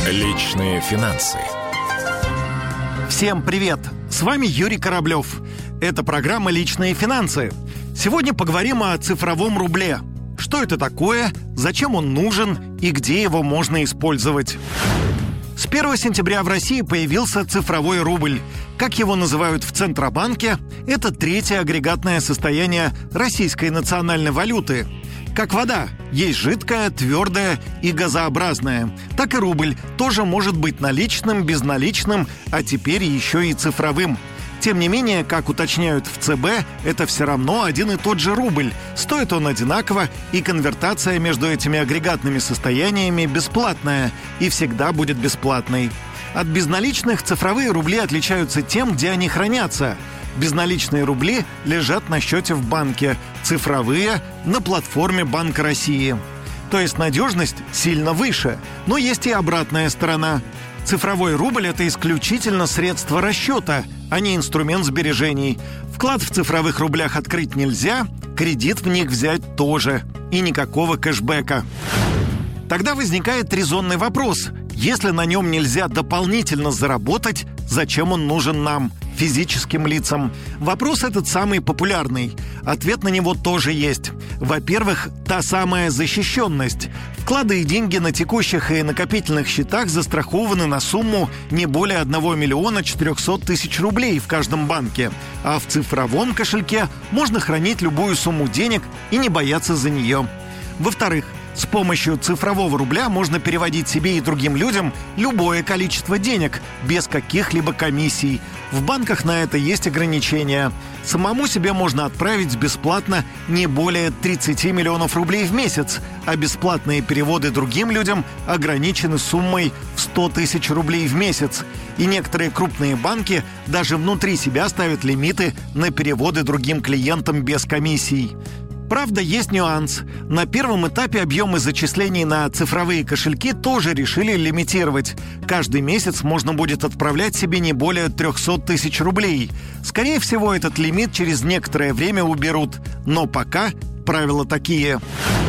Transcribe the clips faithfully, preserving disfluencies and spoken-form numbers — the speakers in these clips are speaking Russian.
Личные финансы. Всем привет! С вами Юрий Кораблев. Это программа «Личные финансы». Сегодня поговорим о цифровом рубле. Что это такое, зачем он нужен и где его можно использовать. С первого сентября в России появился цифровой рубль. Как его называют в Центробанке, это третье агрегатное состояние российской национальной валюты. Как вода, есть жидкая, твердая и газообразная. Так и рубль тоже может быть наличным, безналичным, а теперь еще и цифровым. Тем не менее, как уточняют в ЦБ, это все равно один и тот же рубль. Стоит он одинаково, и конвертация между этими агрегатными состояниями бесплатная и всегда будет бесплатной. От безналичных цифровые рубли отличаются тем, где они хранятся. Безналичные рубли лежат на счете в банке, цифровые – на платформе Банка России. То есть надежность сильно выше, но есть и обратная сторона. Цифровой рубль – это исключительно средство расчета, а не инструмент сбережений. Вклад в цифровых рублях открыть нельзя, кредит в них взять тоже. И никакого кэшбэка. Тогда возникает резонный вопрос. Если на нем нельзя дополнительно заработать, зачем он нужен нам, физическим лицам? Вопрос этот самый популярный. Ответ на него тоже есть. Во-первых, та самая защищенность. Вклады и деньги на текущих и накопительных счетах застрахованы на сумму не более одного миллиона четырехсот тысяч рублей в каждом банке. А в цифровом кошельке можно хранить любую сумму денег и не бояться за нее. Во-вторых, с помощью цифрового рубля можно переводить себе и другим людям любое количество денег, без каких-либо комиссий. В банках на это есть ограничения. Самому себе можно отправить бесплатно не более тридцати миллионов рублей в месяц, а бесплатные переводы другим людям ограничены суммой в сто тысяч рублей в месяц. И некоторые крупные банки даже внутри себя ставят лимиты на переводы другим клиентам без комиссий. Правда, есть нюанс. На первом этапе объемы зачислений на цифровые кошельки тоже решили лимитировать. Каждый месяц можно будет отправлять себе не более трехсот тысяч рублей. Скорее всего, этот лимит через некоторое время уберут. Но пока правила такие.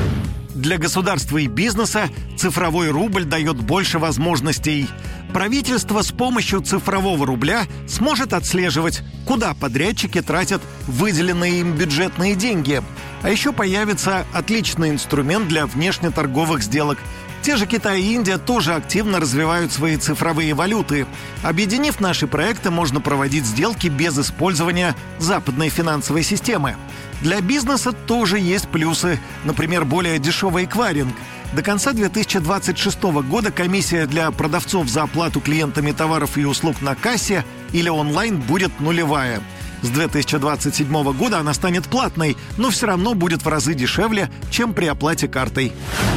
Для государства и бизнеса цифровой рубль дает больше возможностей. Правительство с помощью цифрового рубля сможет отслеживать, куда подрядчики тратят выделенные им бюджетные деньги. А еще появится отличный инструмент для внешнеторговых сделок. Те же Китай и Индия тоже активно развивают свои цифровые валюты. Объединив наши проекты, можно проводить сделки без использования западной финансовой системы. Для бизнеса тоже есть плюсы, например, более дешевый эквайринг. До конца две тысячи двадцать шестого года комиссия для продавцов за оплату клиентами товаров и услуг на кассе или онлайн будет нулевая. С две тысячи двадцать седьмого года она станет платной, но все равно будет в разы дешевле, чем при оплате картой.